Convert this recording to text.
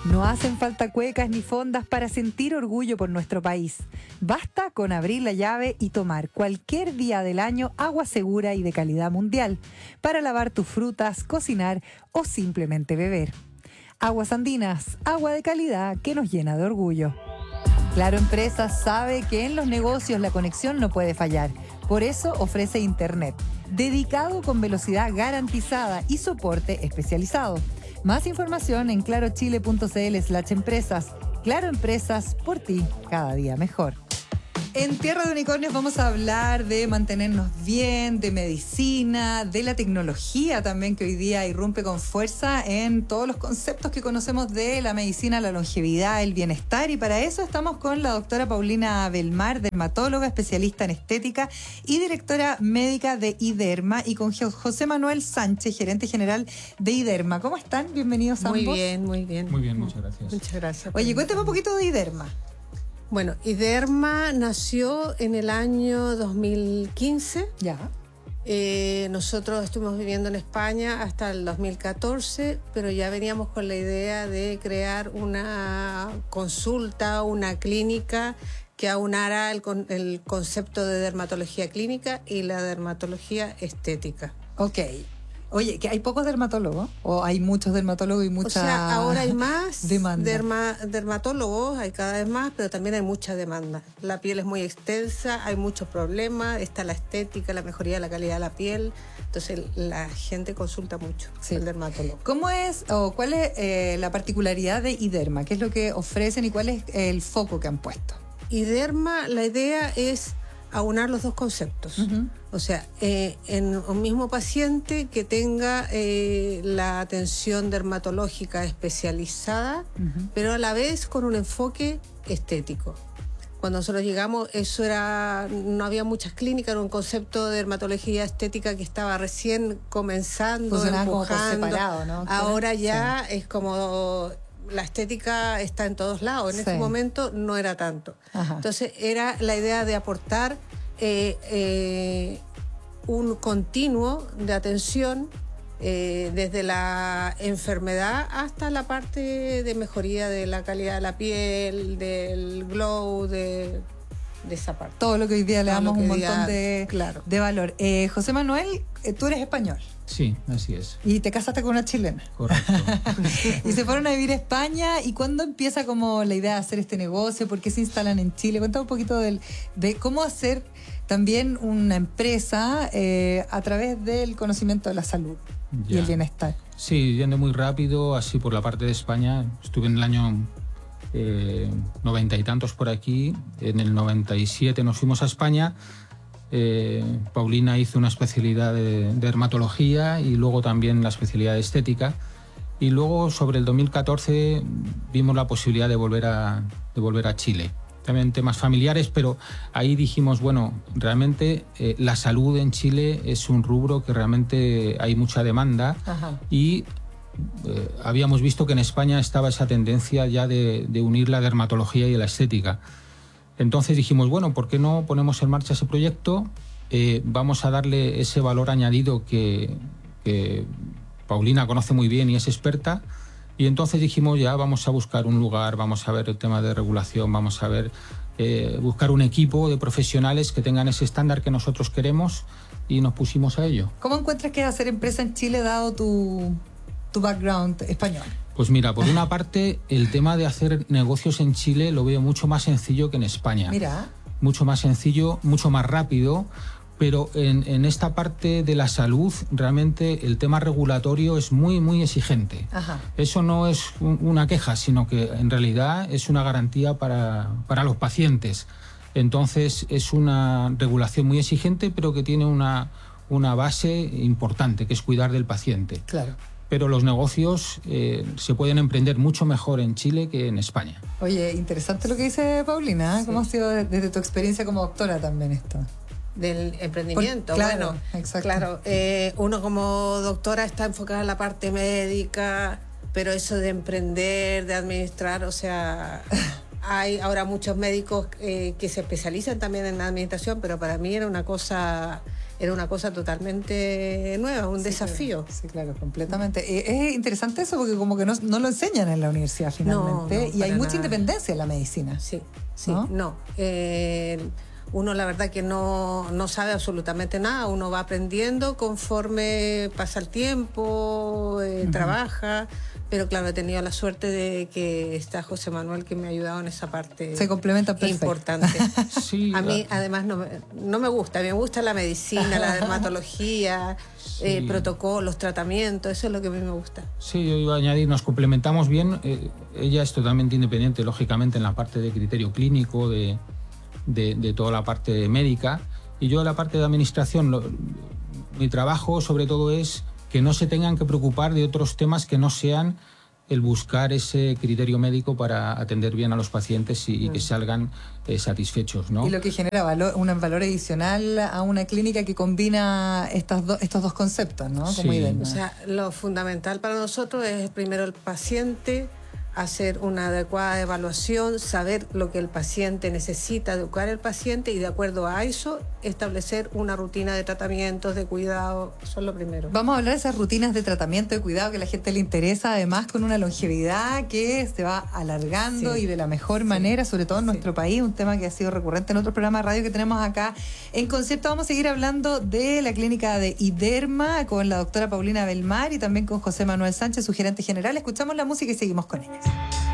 No hacen falta cuecas ni fondas para sentir orgullo por nuestro país. Basta con abrir la llave y tomar cualquier día del año agua segura y de calidad mundial para lavar tus frutas, cocinar o simplemente beber. Aguas Andinas, agua de calidad que nos llena de orgullo. Claro Empresas sabe que en los negocios la conexión no puede fallar. Por eso ofrece Internet, dedicado con velocidad garantizada y soporte especializado. Más información en clarochile.cl/empresas. Claro Empresas, por ti, cada día mejor. En Tierra de Unicornios vamos a hablar de mantenernos bien, de medicina, de la tecnología también que hoy día irrumpe con fuerza en todos los conceptos que conocemos de la medicina, la longevidad, el bienestar. Y para eso estamos con la doctora Paulina Belmar, dermatóloga, especialista en estética y directora médica de IDERMA, y con José Manuel Sánchez, gerente general de IDERMA. ¿Cómo están? Bienvenidos ambos. Muy bien, muy bien. Muy bien, muchas gracias. Muchas gracias. Oye, cuéntame un poquito de IDERMA. Bueno, IDERMA nació en el año 2015. Ya. Nosotros estuvimos viviendo en España hasta el 2014, pero ya veníamos con la idea de crear una consulta, una clínica que aunara el concepto de dermatología clínica y la dermatología estética. Ok. Oye, ¿que hay pocos dermatólogos? ¿O hay muchos dermatólogos y mucha O sea, ahora hay más demanda? Dermatólogos, hay cada vez más, pero también hay mucha demanda. La piel es muy extensa, hay muchos problemas, está la estética, la mejoría de la calidad de la piel. Entonces la gente consulta mucho al dermatólogo. ¿Cómo es o cuál es la particularidad de IDERMA? ¿Qué es lo que ofrecen y cuál es el foco que han puesto? IDERMA, la idea es aunar los dos conceptos. O sea, en un mismo paciente que tenga la atención dermatológica especializada, pero a la vez con un enfoque estético. Cuando nosotros llegamos, no había muchas clínicas, era un concepto de dermatología estética que estaba recién comenzando, funcionaba empujando. como por separado, ¿no? Ahora ya es como la estética está en todos lados. En ese momento no era tanto. Ajá. Entonces era la idea de aportar un continuo de atención desde la enfermedad hasta la parte de mejoría de la calidad de la piel, del glow, de esa parte. Todo lo que hoy día le damos un montón de valor. José Manuel, tú eres español. Sí, así es. Y te casaste con una chilena. Correcto. Y se fueron a vivir a España. ¿Y cuándo empieza como la idea de hacer este negocio? ¿Por qué se instalan en Chile? Cuéntame un poquito de cómo hacer también una empresa a través del conocimiento de la salud y el bienestar. Sí, yendo muy rápido, así por la parte de España. Estuve en el año 90 y tantos por aquí. En el 97 nos fuimos a España. Paulina hizo una especialidad de dermatología y luego también la especialidad de estética, y luego sobre el 2014 vimos la posibilidad de volver a Chile, también temas familiares, pero ahí dijimos, bueno, realmente la salud en Chile es un rubro que realmente hay mucha demanda. Ajá. Y habíamos visto que en España estaba esa tendencia ya de unir la dermatología y la estética. Entonces dijimos, bueno, ¿por qué no ponemos en marcha ese proyecto? Vamos a darle ese valor añadido que Paulina conoce muy bien y es experta. Y entonces dijimos, ya vamos a buscar un lugar, vamos a ver el tema de regulación, vamos a ver, buscar un equipo de profesionales que tengan ese estándar que nosotros queremos, y nos pusimos a ello. ¿Cómo encuentras que es hacer empresa en Chile dado tu background español? Pues mira, por una parte, el tema de hacer negocios en Chile lo veo mucho más sencillo que en España. Mira. Mucho más sencillo, mucho más rápido, pero en esta parte de la salud realmente el tema regulatorio es muy, muy exigente. Ajá. Eso no es una queja, sino que en realidad es una garantía para los pacientes. Entonces es una regulación muy exigente, pero que tiene una base importante, que es cuidar del paciente. Claro. Pero los negocios se pueden emprender mucho mejor en Chile que en España. Oye, interesante lo que dice Paulina. Sí. ¿Cómo ha sido desde tu experiencia como doctora también esto? Del emprendimiento. Claro, bueno, exacto. Claro, uno como doctora está enfocada en la parte médica, pero eso de emprender, de administrar, o sea, hay ahora muchos médicos que se especializan también en la administración, pero para mí era una cosa era una cosa totalmente nueva, un desafío. Claro. Sí, claro, completamente. Es interesante eso porque como que no lo enseñan en la universidad finalmente, y hay mucha independencia en la medicina. Sí, no. Uno la verdad que no sabe absolutamente nada, uno va aprendiendo conforme pasa el tiempo, trabaja, pero claro, he tenido la suerte de que está José Manuel que me ha ayudado en esa parte. Se complementa perfecto. Importante. Sí, a mí además no me gusta, me gusta la medicina, la dermatología, protocolos, tratamientos, eso es lo que a mí me gusta. Sí, yo iba a añadir, nos complementamos bien, ella es totalmente independiente, lógicamente, en la parte de criterio clínico, de toda la parte médica, y yo en la parte de administración, mi trabajo sobre todo es que no se tengan que preocupar de otros temas que no sean el buscar ese criterio médico para atender bien a los pacientes y que salgan satisfechos, ¿no? Y lo que genera un valor adicional a una clínica que combina estos dos conceptos, ¿no? Como IDERMA. O sea, lo fundamental para nosotros es primero el paciente, hacer una adecuada evaluación, saber lo que el paciente necesita, educar al paciente y de acuerdo a eso establecer una rutina de tratamientos, de cuidado, eso es lo primero. Vamos a hablar de esas rutinas de tratamiento, de cuidado que a la gente le interesa, además con una longevidad que se va alargando y de la mejor manera, sobre todo en nuestro país, un tema que ha sido recurrente en otros programas de radio que tenemos acá en Concierto. Vamos a seguir hablando de la clínica de IDERMA con la doctora Paulina Belmar y también con José Manuel Sánchez, su gerente general. Escuchamos la música y seguimos con ellas.